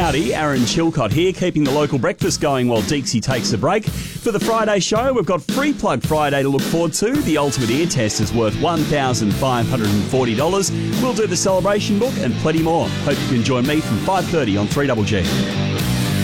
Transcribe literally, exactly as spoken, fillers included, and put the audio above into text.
Howdy, Aaron Chilcott here, keeping the local breakfast going while Deeksy takes a break. For the Friday show, we've got Free Plug Friday to look forward to. The Ultimate Ear Test is worth one thousand five hundred forty dollars. We'll do the celebration book and plenty more. Hope you can join me from five thirty on three G G.